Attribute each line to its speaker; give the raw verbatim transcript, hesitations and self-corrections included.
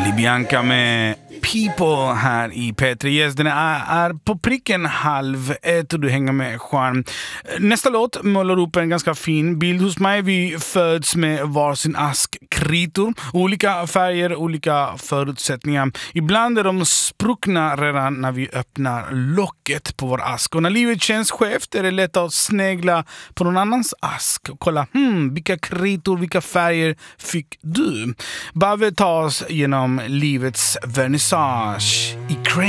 Speaker 1: Bianca med People här i P tre. Yes, den är, är på pricken halv ett och du hänger med Juan. Nästa låt målar upp en ganska fin bild hos mig. Vi föds med varsin ask kritor. Olika färger, olika förutsättningar. Ibland är de spruckna redan när vi öppnar locket på vår ask. Och när livet känns skevt är det lätt att snegla på någon annans ask och kolla, hmm, vilka kritor, vilka färger fick du? Bave tar oss genom livets vernissage i Crane.